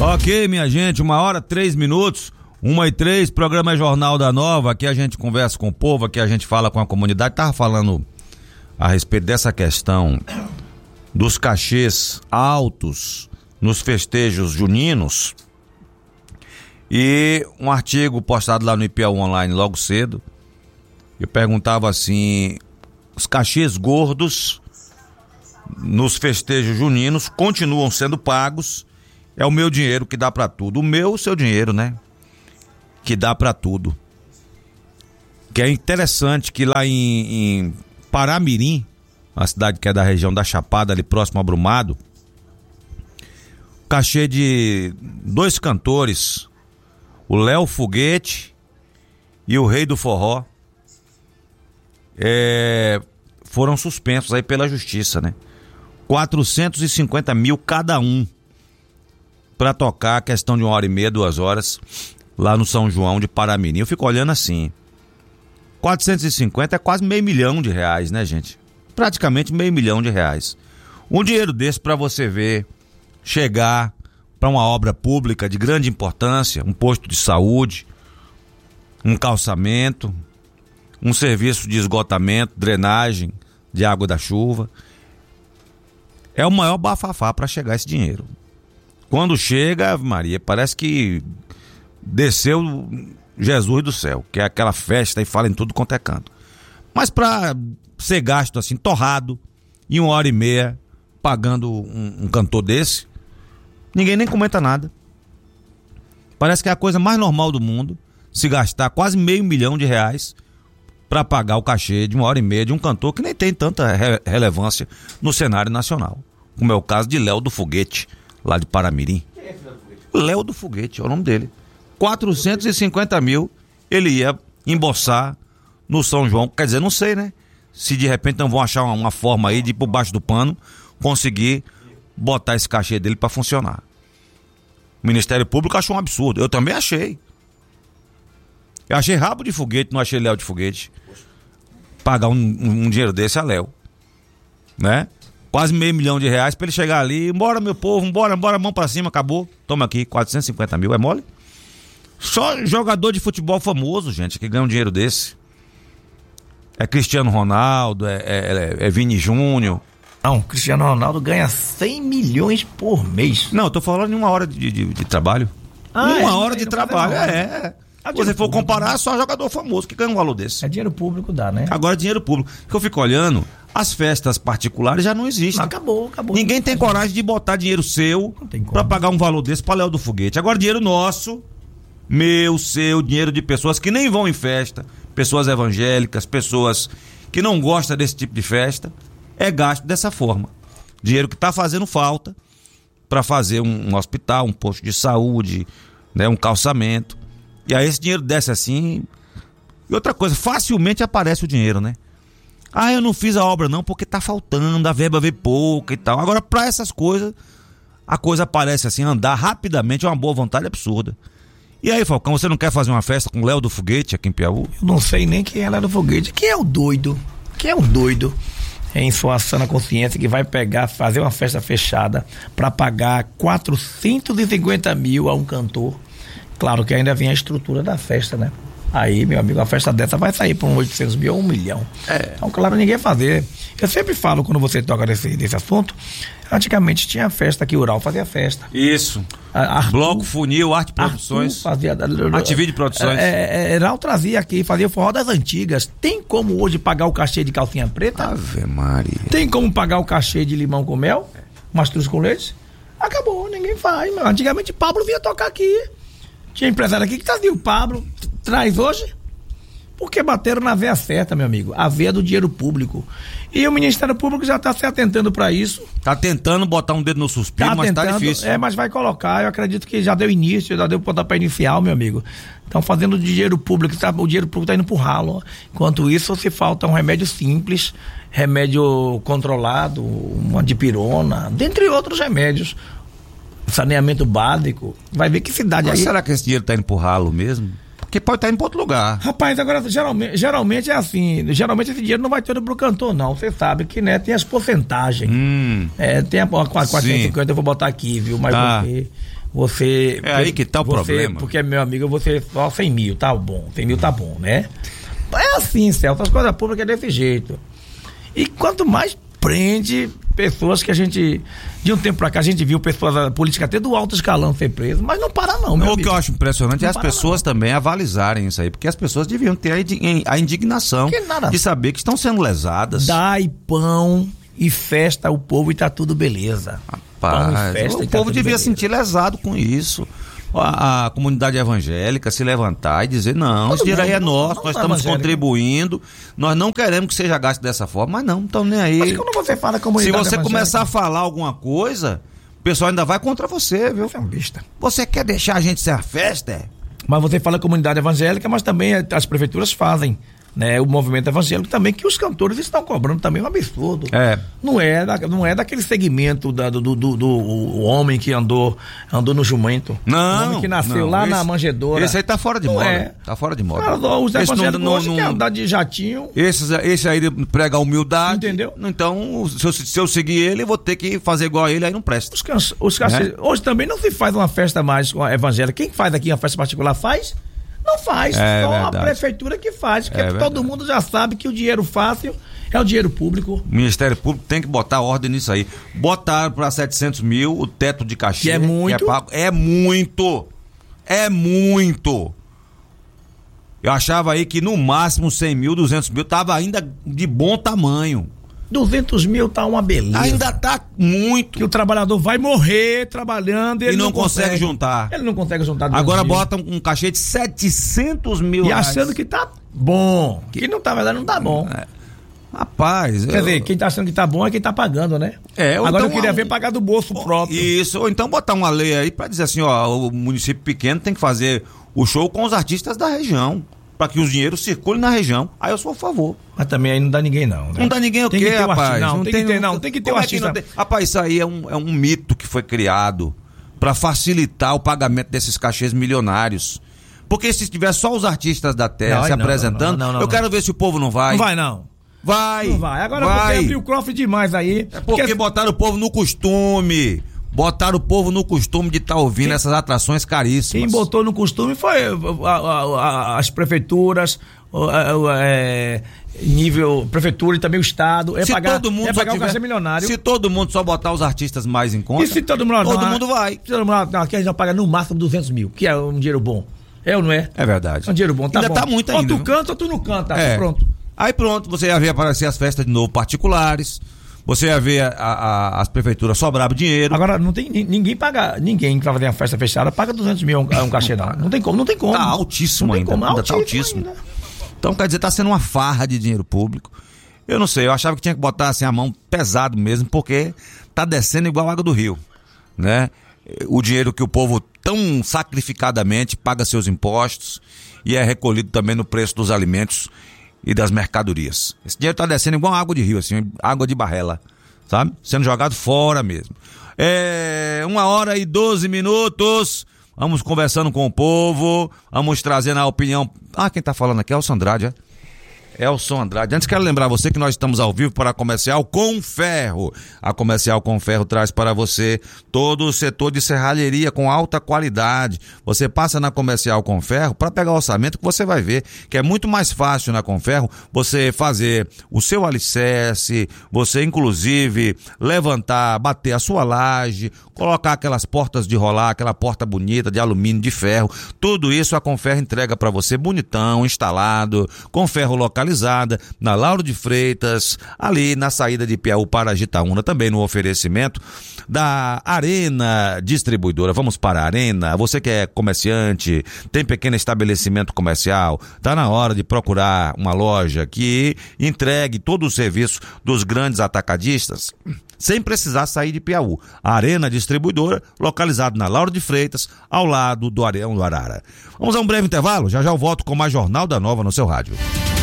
Ok, minha gente, 1h03, 1h03, programa é Jornal da Nova, aqui a gente conversa com o povo, aqui a gente fala com a comunidade. Tava falando a respeito dessa questão dos cachês altos nos festejos juninos, e um artigo postado lá no IPEU Online logo cedo, eu perguntava assim: os cachês gordos nos festejos juninos continuam sendo pagos? É o meu dinheiro que dá pra tudo. O seu dinheiro, né? Que dá pra tudo. Que é interessante que lá em Paramirim, uma cidade que é da região da Chapada, ali próximo a Brumado, o cachê de 2 cantores, o Léo Foguete e o Rei do Forró, foram suspensos aí pela justiça, né? 450 mil cada um pra tocar a questão de 1h30, 2 horas lá no São João de Paramirim. Eu fico olhando assim, 450 é quase R$500 mil, né, gente? Praticamente R$500 mil. Um dinheiro desse pra você ver chegar pra uma obra pública de grande importância, um posto de saúde, um calçamento, um serviço de esgotamento, drenagem de água da chuva, é o maior bafafá pra chegar esse dinheiro. Quando chega, Maria, parece que desceu Jesus do céu, que é aquela festa e fala em tudo quanto é canto. Mas pra ser gasto assim, torrado, em 1h30, pagando um cantor desse, ninguém nem comenta nada. Parece que é a coisa mais normal do mundo se gastar quase R$500 mil pra pagar o cachê de 1h30 de um cantor que nem tem tanta relevância no cenário nacional, como é o caso de Léo do Foguete, lá de Paramirim. Quem é esse Léo do Foguete? Léo do Foguete, é o nome dele. 450 mil ele ia embolsar no São João. Quer dizer, não sei, né? Se de repente não vão achar uma forma aí de ir por baixo do pano conseguir botar esse cachê dele pra funcionar. O Ministério Público achou um absurdo. Eu também achei. Eu achei rabo de foguete, não achei Léo de Foguete. Pagar um dinheiro desse a Léo, né? Quase R$500 mil pra ele chegar ali. Bora, meu povo, bora, mão pra cima, acabou. Toma aqui, 450 mil, é mole? Só jogador de futebol famoso, gente, que ganha um dinheiro desse. É Cristiano Ronaldo, é Vini Júnior. Não, Cristiano Ronaldo ganha 100 milhões por mês. Não, eu tô falando em 1 hora de trabalho. Uma hora de trabalho, Se você for comparar, só jogador famoso que ganha um valor desse. É dinheiro público, dá, né? Agora, dinheiro público. Que eu fico olhando, as festas particulares já não existem. Acabou. Ninguém tem coragem de botar dinheiro seu pra pagar um valor desse pra Léo do Foguete. Agora, dinheiro nosso, meu, seu, dinheiro de pessoas que nem vão em festa, pessoas evangélicas, pessoas que não gostam desse tipo de festa, é gasto dessa forma. Dinheiro que tá fazendo falta pra fazer um hospital, um posto de saúde, né, um calçamento. E aí esse dinheiro desce assim. E outra coisa, facilmente aparece o dinheiro, né? Ah, eu não fiz a obra não porque tá faltando, a verba veio pouca e tal. Agora, pra essas coisas, a coisa aparece assim, andar rapidamente, é uma boa vontade absurda. E aí, Falcão, você não quer fazer uma festa com o Léo do Foguete aqui em Piauí? Eu não sei nem quem é Léo do Foguete. Quem é o doido? Em sua sã consciência, que vai fazer uma festa fechada pra pagar 450 mil a um cantor? Claro que ainda vem a estrutura da festa, né? Aí, meu amigo, a festa dessa vai sair por 800 mil ou 1 milhão. Então, claro, ninguém fazer. Eu sempre falo, quando você toca desse assunto, antigamente tinha festa que o Ural fazia festa. Isso. Bloco, Funil, Arte Produções. Ativídeo Produções. Ural trazia aqui, fazia o forró das antigas. Tem como hoje pagar o cachê de calcinha preta? Ave Maria. Tem como pagar o cachê de limão com mel? Mastruz com leite? Acabou, ninguém faz. Mas antigamente Pablo vinha tocar aqui. Tinha empresário aqui que trazia o Pablo, traz hoje, porque bateram na veia certa, meu amigo, a veia do dinheiro público. E o Ministério Público já está se atentando para isso. Está tentando botar um dedo no suspiro, mas está difícil. Mas vai colocar, eu acredito que já deu início, já deu pontapé inicial, meu amigo. Estão fazendo dinheiro público, o dinheiro público está indo pro ralo. Enquanto isso, se falta um remédio simples, remédio controlado, uma dipirona, dentre outros remédios. Saneamento básico, vai ver que cidade. Mas aí. Será que esse dinheiro tá indo pro ralo mesmo? Porque pode estar indo pra outro lugar. Rapaz, agora geralmente é assim, geralmente esse dinheiro não vai ter pro cantor não, você sabe que, né, tem as porcentagens. Tem a 450, eu vou botar aqui, viu, mas você... É aí que tá o problema. Porque, meu amigo, você só 100 mil, tá bom. 100 mil tá bom, né? É assim, Celso, as coisas públicas é desse jeito. E quanto mais prende pessoas que a gente, de um tempo pra cá, a gente viu pessoas da política até do alto escalão ser preso, mas não para não, meu amigo. O que eu acho impressionante Não é as para pessoas também avalizarem isso aí, porque as pessoas deviam ter a indignação de saber que estão sendo lesadas. Dai pão e festa ao povo e tá tudo beleza. Rapaz, o povo devia sentir lesado com isso. A comunidade evangélica se levantar e dizer, não, esse dinheiro aí é nosso, nós estamos contribuindo, nós não queremos que seja gasto dessa forma, mas não estão nem aí. Mas quando você fala comunidade se você começar a falar alguma coisa, o pessoal ainda vai contra você, viu? Você é um besta. Você quer deixar a gente ser a festa? Mas você fala comunidade evangélica, mas também as prefeituras fazem, né? O movimento evangélico também, que os cantores estão cobrando também um absurdo. Não é daquele segmento do homem que andou no jumento. Não. O homem que nasceu lá na manjedoura. Esse aí tá fora de moda. Tá fora de moda. Os evangélicos hoje querem andar de jatinho. Esse aí prega a humildade. Entendeu? Então, se eu seguir ele, eu vou ter que fazer igual a ele, aí não presta. Hoje também não se faz uma festa mais evangélica. Quem faz aqui uma festa particular faz? Não faz, só verdade. A prefeitura que faz, porque todo mundo já sabe que o dinheiro fácil é o dinheiro público. O Ministério Público tem que botar ordem nisso aí. Botaram para 700 mil o teto de cachê. Que é muito. Que é pago. É muito. Eu achava aí que no máximo 100 mil, 200 mil tava ainda de bom tamanho. 200 mil tá uma beleza. Ainda tá muito. Que o trabalhador vai morrer trabalhando e ele não consegue juntar. Ele não consegue juntar. Agora bota um cachê de 700 mil e reais. achando que tá bom. Que não tá, na verdade não tá bom. Rapaz. Quer dizer, quem tá achando que tá bom é quem tá pagando, né? Agora então, eu queria ver pagar do bolso próprio. Isso, ou então botar uma lei aí pra dizer assim, ó, o município pequeno tem que fazer o show com os artistas da região. Pra que os dinheiros circulem na região. Aí eu sou a favor. Mas também aí não dá ninguém, não. Né? Não dá ninguém o quê, rapaz? Tem que ter um artista. Rapaz, isso aí é um mito que foi criado pra facilitar o pagamento desses cachês milionários. Porque se tiver só os artistas da terra apresentando, eu quero ver se o povo não vai. Não vai, não. Vai. Não vai. Agora você abriu o cofre demais aí. É porque botaram o povo no costume. Botaram o povo no costume de estar ouvindo essas atrações caríssimas. Quem botou no costume foi as prefeituras, nível prefeitura e também o Estado. Pagar o cachê milionário. Se todo mundo só botar os artistas mais em conta, e se todo mundo vai. Aqui a gente vai pagar no máximo 200 mil, que é um dinheiro bom. Não é? É verdade. É um dinheiro bom, tá ainda bom. Tá muito ainda. Ou tu canta ou tu não canta, pronto. Aí pronto, você ia ver aparecer as festas de novo particulares. Você ia ver as prefeituras sobrava dinheiro. Agora, não tem ninguém que vai fazer uma festa fechada paga 200 mil um cachê, não. Não tem como. Tá altíssimo ainda. Tá altíssimo. Então, quer dizer, tá sendo uma farra de dinheiro público. Eu não sei, eu achava que tinha que botar assim a mão pesado mesmo, porque tá descendo igual a água do rio, né? O dinheiro que o povo tão sacrificadamente paga seus impostos e é recolhido também no preço dos alimentos e das mercadorias. Esse dinheiro tá descendo igual água de rio, assim, água de barrela, sabe? Sendo jogado fora mesmo. 1h12. Vamos conversando com o povo, vamos trazendo a opinião. Quem tá falando aqui é o Elson Andrade, Elson Andrade. Antes quero lembrar você que nós estamos ao vivo para a Comercial com Ferro. A Comercial com Ferro traz para você todo o setor de serralheria com alta qualidade. Você passa na Comercial com Ferro para pegar o orçamento que você vai ver que é muito mais fácil na Conferro você fazer o seu alicerce, você inclusive levantar, bater a sua laje, colocar aquelas portas de rolar, aquela porta bonita de alumínio, de ferro. Tudo isso a Conferro entrega para você bonitão, instalado, com ferro localizada na Lauro de Freitas, ali na saída de Piauí para Agitaúna, também no oferecimento da Arena Distribuidora. Vamos para a Arena. Você que é comerciante, tem pequeno estabelecimento comercial, tá na hora de procurar uma loja que entregue todo o serviço dos grandes atacadistas sem precisar sair de Piauí. A Arena Distribuidora, localizado na Lauro de Freitas, ao lado do Areão do Arara. Vamos a um breve intervalo, já eu volto com mais Jornal da Nova no seu rádio.